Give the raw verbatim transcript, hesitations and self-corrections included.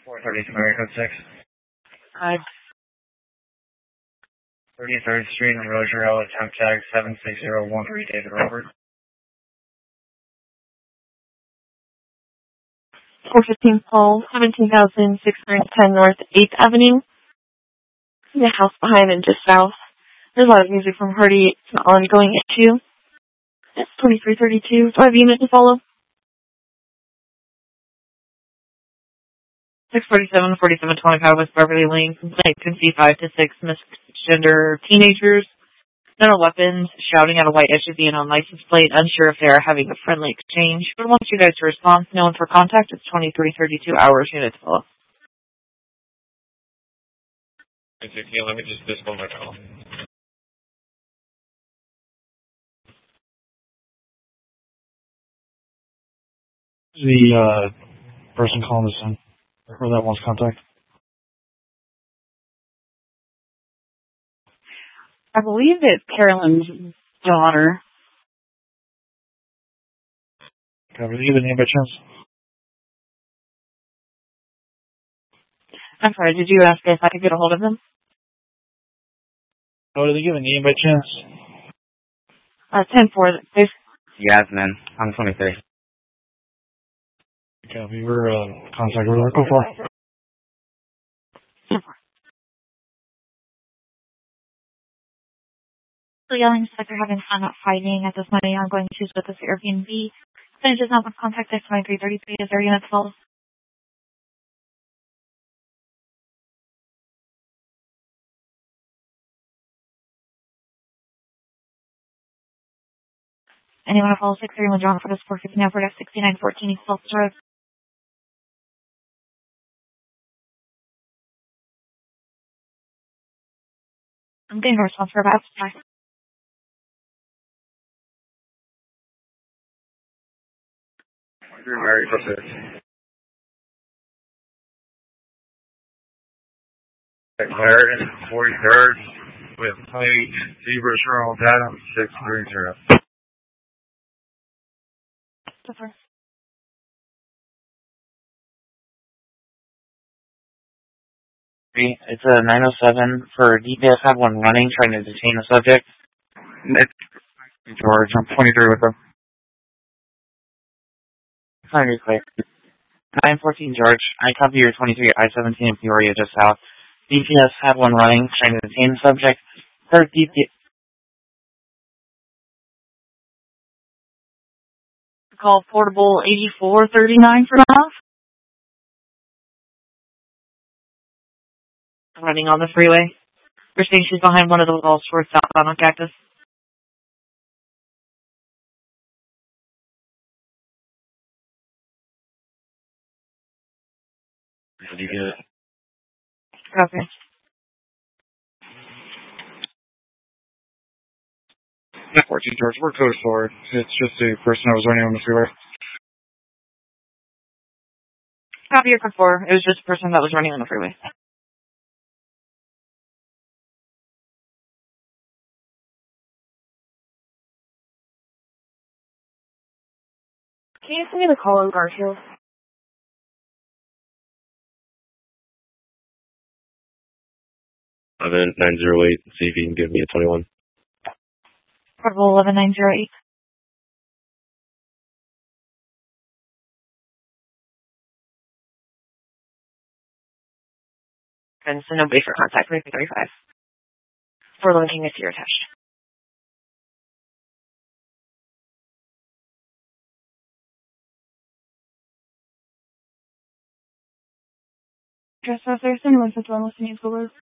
four thirty, America six. Hi. thirty-third Street in Rogerell, attempt tag seven six zero one three, David Robert. four fifteen Paul, seventeen thousand six hundred ten North eighth Avenue. The house behind and just south. There's a lot of music from Hardy. It's an ongoing issue. It's twenty-three thirty-two. Do I have a unit to follow? six forty-seven, forty-seven twenty-five West Beverly Lane. Complaint can see five to six misgender teenagers. None are weapons, shouting at a white S U V and on license plate, unsure if they are having a friendly exchange. But wants you guys to respond. No one for contact. It's twenty-three thirty-two hours. Unit to follow. Let me just disable my call. The uh, person calling this in, or that wants contact. I believe it's Carolyn's daughter. Okay, did you give a name by chance? I'm sorry, did you ask if I could get a hold of them? Oh, did they give a name by chance? Uh, ten four. Yasmin, I'm twenty-three. Okay, we were uh, contact. Where go for? So yelling said they're having fun, not fighting. At this money, I'm going to choose with this Airbnb. Finish is not with contact at twenty-three thirty-three. Is there unit twelve? Anyone to follow six thirty-one John for this four fifty now for sixty-nine fourteen East South Drive? I'm getting a response for about five. You're married for this. Clarendon, forty-third, with plate Zebra Charles Adams, six three zero. Different. It's a nine oh seven for D P S. Had one running, trying to detain a subject. It's George. I'm twenty-three with them. Sorry, quick. nine fourteen George. I copy your twenty-three I seventeen in Peoria just south. D P S had one running, trying to detain a subject. Third D P S. Call portable eighty-four thirty-nine for now. Running on the freeway. We're saying she's behind one of the walls towards southbound on Cactus. Did you get it? Copy. fourteen George, we're code forward. It's just a person that was running on the freeway. Copy your code four. It was just a person that was running on the freeway. Can you send me the call on Garfield? eleven nine zero eight. See if you can give me a twenty-one. Portable eleven nine zero eight. And so nobody for contact. three thirty-five. For linking if you're attached. Dress Thurston, one fifty-one listening to